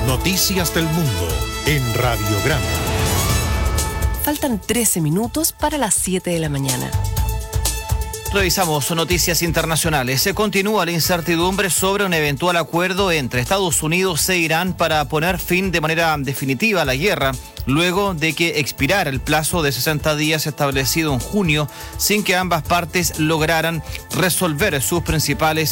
Noticias del Mundo en Radiograma. Faltan 13 minutos para las 7 de la mañana. Revisamos noticias internacionales. Se continúa la incertidumbre sobre un eventual acuerdo entre Estados Unidos e Irán para poner fin de manera definitiva a la guerra, luego de que expirara el plazo de 60 días establecido en junio, sin que ambas partes lograran resolver sus principales